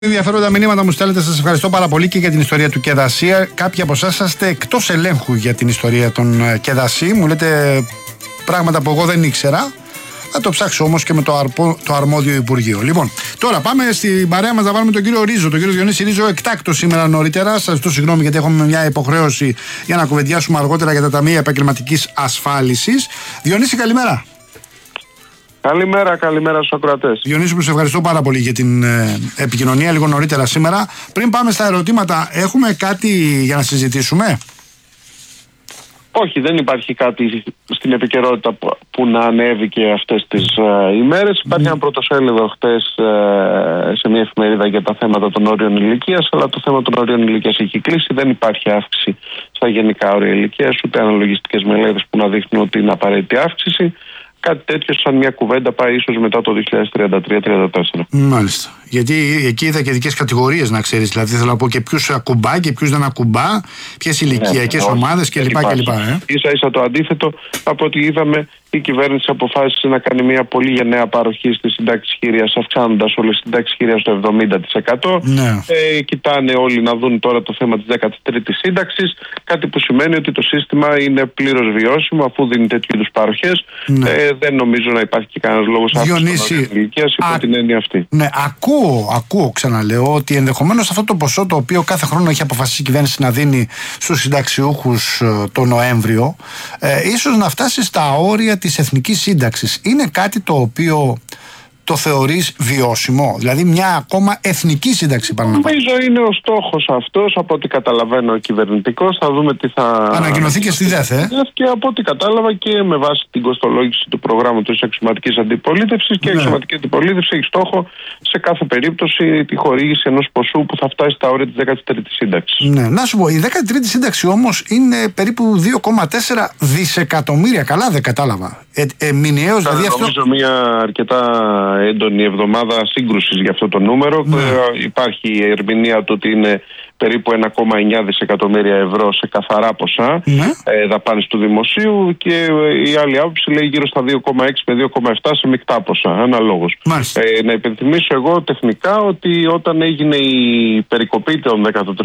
Ενδιαφέροντα μηνύματα μου στέλνετε, σας ευχαριστώ πάρα πολύ και για την ιστορία του Κεδασί. Κάποιοι από εσάς είσαστε εκτός ελέγχου για την ιστορία των Κεδασί. Μου λέτε πράγματα που εγώ δεν ήξερα. Θα το ψάξω όμως και με το αρμόδιο Υπουργείο. Λοιπόν, τώρα πάμε στην παρέα μας να βάλουμε τον κύριο Ρίζο, τον κύριο Διονύση Ρίζο, εκτάκτο σήμερα νωρίτερα. Σας ζητώ συγγνώμη γιατί έχουμε μια υποχρέωση για να κουβεντιάσουμε αργότερα για τα ταμεία επαγγελματικής ασφάλισης. Διονύση, καλημέρα. Καλημέρα στους ακροατές. Διονύση, μου σε ευχαριστώ πάρα πολύ για την επικοινωνία λίγο νωρίτερα σήμερα. Πριν πάμε στα ερωτήματα, έχουμε κάτι για να συζητήσουμε? Όχι, δεν υπάρχει κάτι στην επικαιρότητα που να ανέβηκε αυτές τις ημέρες. Υπάρχει ένα πρωτοσέλιδο χτες σε μια εφημερίδα για τα θέματα των όριων ηλικίας, αλλά το θέμα των όριων ηλικίας έχει κλείσει. Δεν υπάρχει αύξηση στα γενικά όρια ηλικίας, ούτε αναλογιστικές μελέτες που να δείχνουν ότι είναι απαραίτητη αύξηση. Κάτι τέτοιο σαν μια κουβέντα πάει ίσως μετά το 2033-34. Μάλιστα. Γιατί εκεί είδα και ειδικές κατηγορίες, να ξέρεις. Δηλαδή θέλω να πω και ποιους ακουμπά και ποιους δεν ακουμπά, ποιες ηλικιακές ομάδες κλπ. Ίσα-ίσα το αντίθετο από ό,τι είδαμε, η κυβέρνηση αποφάσισε να κάνει μια πολύ γενναία παροχή στη συντάξη χείριας, αυξάνοντας όλες τις συντάξεις χείριας στο 70%. Ναι. Κοιτάνε όλοι να δουν τώρα το θέμα της 13ης σύνταξης, κάτι που σημαίνει ότι το σύστημα είναι πλήρως βιώσιμο αφού δίνει τέτοιου είδους παροχές. Ναι. Δεν νομίζω να υπάρχει και κανένας λόγος αύξησης της ηλικίας υπό την έννοια αυτή. Ναι, ακούω, ξαναλέω, ότι ενδεχομένως αυτό το ποσό το οποίο κάθε χρόνο έχει αποφασίσει η κυβέρνηση να δίνει στους συνταξιούχους το Νοέμβριο, ίσως να φτάσει στα όρια της εθνικής σύνταξης. Είναι κάτι το οποίο το θεωρείς βιώσιμο? Δηλαδή μια ακόμα εθνική σύνταξη, παραδείγματος? Νομίζω είναι ο στόχος αυτός, από ό,τι καταλαβαίνω κυβερνητικός. Θα δούμε τι θα ανακοινωθεί και στη ΔΕΘ. Και από ό,τι κατάλαβα και με βάση την κοστολόγηση του προγράμματος της αξιωματικής αντιπολίτευσης. Και η αξιωματική αντιπολίτευση έχει στόχο σε κάθε περίπτωση τη χορήγηση ενός ποσού που θα φτάσει στα όρια της 13ης σύνταξης. Ναι, να σου πω, η 13η σύνταξη όμως είναι περίπου 2,4 δισεκατομμύρια. Καλά δεν κατάλαβα. Μηνιαίως δηλαδή αυτό. Νομίζω μια αρκετά έντονη εβδομάδα σύγκρουσης για αυτό το νούμερο. Υπάρχει η ερμηνεία του ότι είναι περίπου 1,9 δισεκατομμύρια ευρώ σε καθαρά ποσά δαπάνες του δημοσίου, και η άλλη άποψη λέει γύρω στα 2,6 με 2,7 σε μεικτά ποσά, αναλόγως. Να υπενθυμίσω εγώ τεχνικά ότι όταν έγινε η περικοπή των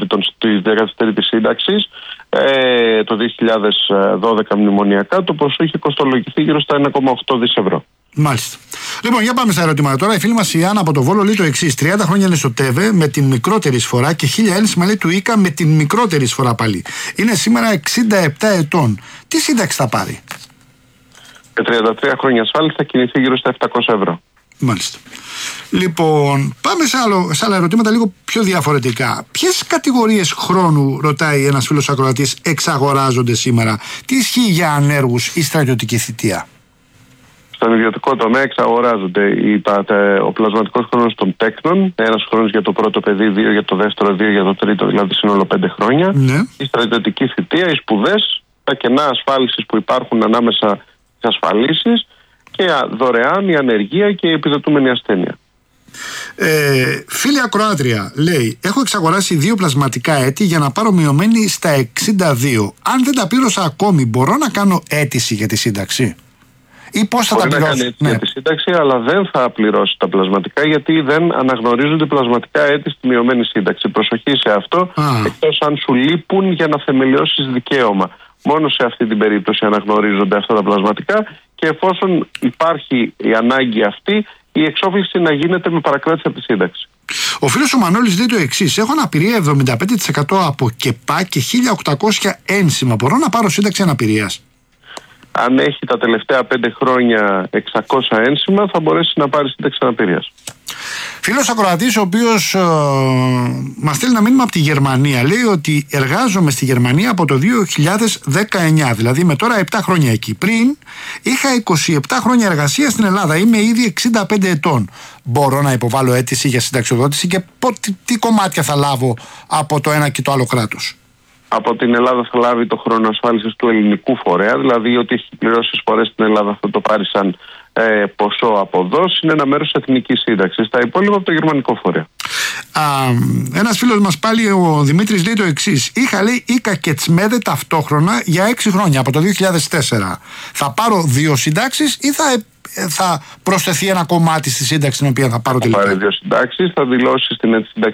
13ης σύνταξης το 2012 μνημονιακά, το ποσό είχε κοστολογηθεί γύρω στα 1,8 δις ευρώ. Μάλιστα. Λοιπόν, για πάμε στα ερωτήματα τώρα. Η φίλη μας η Άννα από το Βόλο λέει το εξής: 30 χρόνια είναι στο ΤΕΒΕ με την μικρότερη εισφορά και 1.000 ένσημα λέει του ΙΚΑ με την μικρότερη εισφορά πάλι. Είναι σήμερα 67 ετών. Τι σύνταξη θα πάρει? Με 33 χρόνια ασφάλιση θα κινηθεί γύρω στα 700 ευρώ. Μάλιστα. Λοιπόν, πάμε σε άλλα ερωτήματα λίγο πιο διαφορετικά. Ποιες κατηγορίες χρόνου, ρωτάει ένας φίλος ακροατής, εξαγοράζονται σήμερα? Τι ισχύει για ανέργους ή στρατιωτική θητεία? Στον ιδιωτικό τομέα εξαγοράζονται ο πλασματικός χρόνος των τέκνων, ένας χρόνος για το πρώτο παιδί, 2 για το δεύτερο, 2 για το τρίτο, δηλαδή σύνολο 5 χρόνια. Ναι. Η στρατιωτική θητεία, οι σπουδές, τα κενά ασφάλισης που υπάρχουν ανάμεσα στις ασφαλίσεις και δωρεάν η ανεργία και η επιδοτούμενη ασθένεια. Φίλη ακροάτρια λέει: έχω εξαγοράσει 2 πλασματικά έτη για να πάρω μειωμένη στα 62. Αν δεν τα πλήρωσα ακόμη, μπορώ να κάνω αίτηση για τη σύνταξη? Ή πώς θα τα πληρώσει? Μπορεί να κάνει για τη σύνταξη, αλλά δεν θα πληρώσει τα πλασματικά, γιατί δεν αναγνωρίζονται πλασματικά έτη στη μειωμένη σύνταξη. Προσοχή σε αυτό, εκτός αν σου λείπουν για να θεμελιώσεις δικαίωμα. Μόνο σε αυτή την περίπτωση αναγνωρίζονται αυτά τα πλασματικά, και εφόσον υπάρχει η ανάγκη αυτή, η εξόφληση να γίνεται με παρακράτηση από τη σύνταξη. Ο φίλος ο Μανώλης λέει το εξής: έχω αναπηρία 75% από ΚΕΠΑ και 1.800 ένσημα. Μπορώ να πάρω σύνταξη αναπηρίας? Αν έχει τα τελευταία 5 χρόνια 600 ένσημα, θα μπορέσει να πάρει σύνταξη αναπηρίας. Φίλος ακροατής, ο οποίος μας στέλνει ένα μήνυμα από τη Γερμανία, λέει ότι εργάζομαι στη Γερμανία από το 2019, δηλαδή με τώρα 7 χρόνια εκεί. Πριν είχα 27 χρόνια εργασία στην Ελλάδα, είμαι ήδη 65 ετών. Μπορώ να υποβάλω αίτηση για συνταξιοδότηση και τι κομμάτια θα λάβω από το ένα και το άλλο κράτος? Από την Ελλάδα θα λάβει το χρόνο ασφάλισης του ελληνικού φορέα, δηλαδή ότι έχει πληρώσει εισφορές στην Ελλάδα θα το πάρει σαν ποσό αποδόση, είναι ένα μέρος της εθνικής σύνταξης. Τα υπόλοιπα από το γερμανικό φορέα. Ένας φίλος μας πάλι, ο Δημήτρης, λέει το εξής: είχα, λέει, ΙΚΑ και ΤΣΜΕΔΕ ταυτόχρονα για 6 χρόνια από το 2004. Θα πάρω 2 συντάξεις ή θα θα προσθεθεί ένα κομμάτι στη σύνταξη την οποία θα πάρω τελικά? Θα πάρει 2 συντάξεις, θα δηλώσει στην